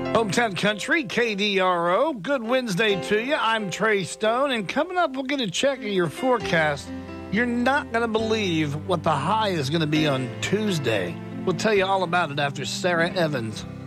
Hometown Country, KDRO. Good Wednesday to you. I'm Trey Stone, and coming up, we'll get a check of your forecast. You're not going to believe what the high is going to be on Tuesday. We'll tell you all about it after Sarah Evans.